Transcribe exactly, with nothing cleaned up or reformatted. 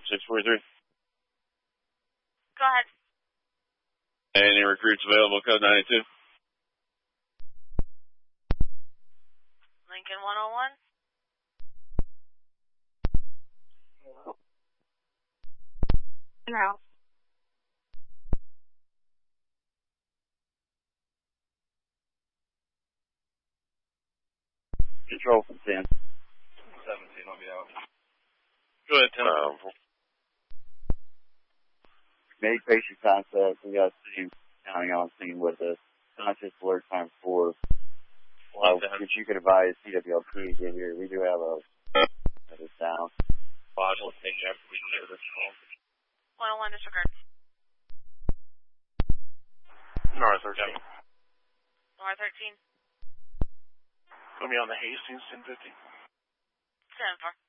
six forty-three. Go ahead. Any recruits available, code ninety-two? Lincoln one oh one. In house. Control from ten. seventeen, I'll be out. Go ahead, ten. Um, Make patient contact. We got a team counting on scene with us. Conscious alert time four. Well, if you could advise C W L P to get here, we do have a that is down. Module thing after we get this call. one oh one, disregard. North thirteen. North thirteen. Put me on the Hastings ten fifty. seven four.